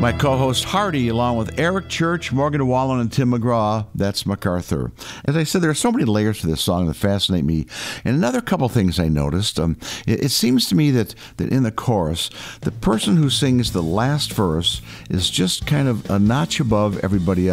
My co-host Hardy, along with Eric Church, Morgan Wallen, and Tim McGraw, that's MacArthur. As I said, there are so many layers to this song that fascinate me. And another couple things I noticed, it seems to me that in the chorus, the person who sings the last verse is just kind of a notch above everybody else.